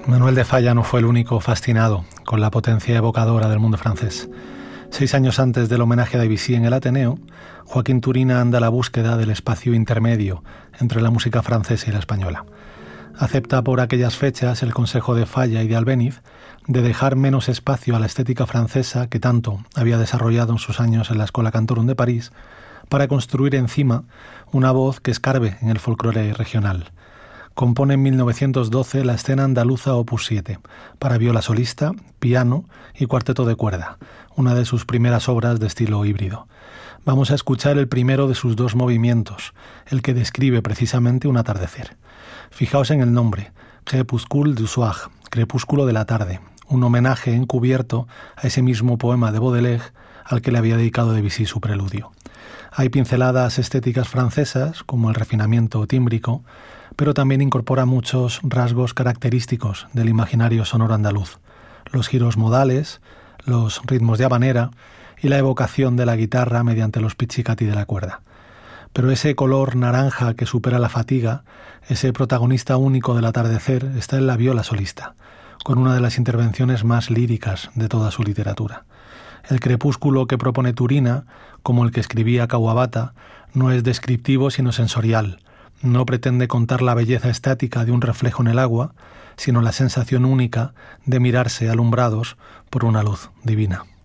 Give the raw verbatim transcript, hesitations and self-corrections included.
Manuel de Falla no fue el único fascinado con la potencia evocadora del mundo francés. Seis años antes del homenaje a Debussy en el Ateneo, Joaquín Turina anda a la búsqueda del espacio intermedio entre la música francesa y la española. Acepta por aquellas fechas el consejo de Falla y de Albéniz de dejar menos espacio a la estética francesa que tanto había desarrollado en sus años en la Escola Cantorum de París, para construir encima una voz que escarbe en el folclore regional. Compone en mil novecientos doce la escena andaluza opus siete, para viola solista, piano y cuarteto de cuerda, una de sus primeras obras de estilo híbrido. Vamos a escuchar el primero de sus dos movimientos, el que describe precisamente un atardecer. Fijaos en el nombre, Crépuscule du soir, crepúsculo de la tarde, un homenaje encubierto a ese mismo poema de Baudelaire al que le había dedicado Debussy su preludio. Hay pinceladas estéticas francesas, como el refinamiento tímbrico, pero también incorpora muchos rasgos característicos del imaginario sonoro andaluz, los giros modales, los ritmos de habanera y la evocación de la guitarra mediante los pizzicati de la cuerda. Pero ese color naranja que supera la fatiga, ese protagonista único del atardecer, está en la viola solista, con una de las intervenciones más líricas de toda su literatura. El crepúsculo que propone Turina, como el que escribía Kawabata, no es descriptivo sino sensorial. No pretende contar la belleza estática de un reflejo en el agua, sino la sensación única de mirarse alumbrados por una luz divina.